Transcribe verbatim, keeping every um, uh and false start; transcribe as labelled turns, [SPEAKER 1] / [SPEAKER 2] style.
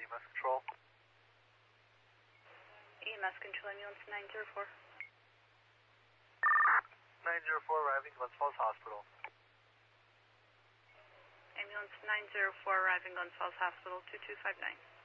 [SPEAKER 1] E M S Control.
[SPEAKER 2] E M S Control, ambulance nine zero four.
[SPEAKER 1] nine zero four arriving Glens Falls Hospital.
[SPEAKER 2] Ambulance nine zero four arriving Glens Falls Hospital, two two five nine.